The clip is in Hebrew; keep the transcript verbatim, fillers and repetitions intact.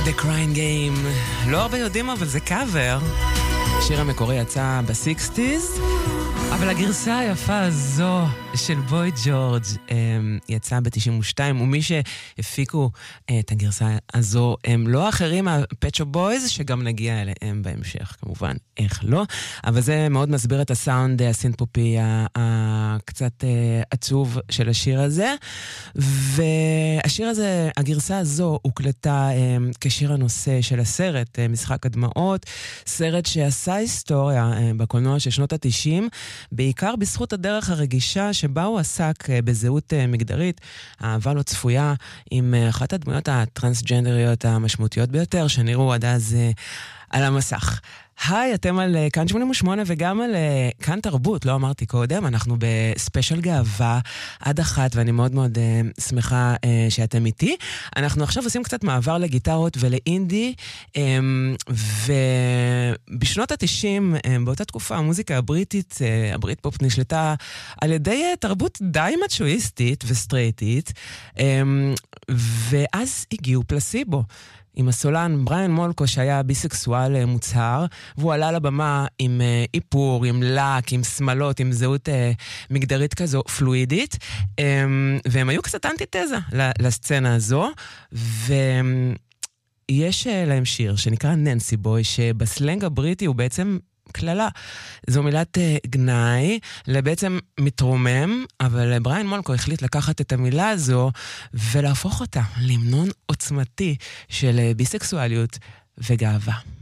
The Crying Game. לא הרבה יודעים, אבל זה קאבר. השיר המקורי יצא ב-שישים, אבל הגרסה היפה הזו של בוי ג'ורג' יצא ב-תשעים ושתיים, ומי שהפיקו את הגרסה הזו הם לא אחרים מהפט שופ בויז, שגם נגיע אליהם בהמשך, כמובן, איך לא, אבל זה מאוד מסביר את הסאונד הסינתפופי הקצת עצוב של השיר הזה, והשיר הזה, הגרסה הזו הוקלטה כשיר הנושא של הסרט, משחק הדמעות, סרט שעשה היסטוריה בקולנוע של שנות ה-תשעים, בעיקר בזכות הדרך הרגישה שבה הוא עסק בזהות מגדרית, אהבה לא צפויה, עם אחת הדמויות הטרנסג'נדריות המשמעותיות ביותר, שנראו עד אז על המסך. היי, אתם על כאן שמונים ושמונה וגם על כאן תרבות, לא אמרתי קודם, אנחנו בספיישל גאווה עד אחת, ואני מאוד מאוד uh, שמחה uh, שאתם איתי. אנחנו עכשיו עושים קצת מעבר לגיטרות ולאינדי, um, ובשנות ה-תשעים, um, באותה תקופה, המוזיקה הבריטית, uh, הברית פופ נשלטה על ידי uh, תרבות די מצ'ואיסטית וסטרייטית, um, ואז הגיעו פלסיבו. עם הסולן בריאן מולקו שהיה ביסקסואל מוצהר, והוא עלה לבמה עם איפור, עם לק, עם שמלות, עם זהות מגדרית כזו פלואידית, והם היו קצת אנטיתזה לסצנה הזו, ויש להם שיר שנקרא ננסי בוי, שבסלנג הבריטי הוא בעצם כללה. זו מילת גנאי, לבעצם מתרומם, אבל בריאן מולקו החליט לקחת את המילה הזו ולהפוך אותה למנון עוצמתי של ביסקסואליות וגאווה.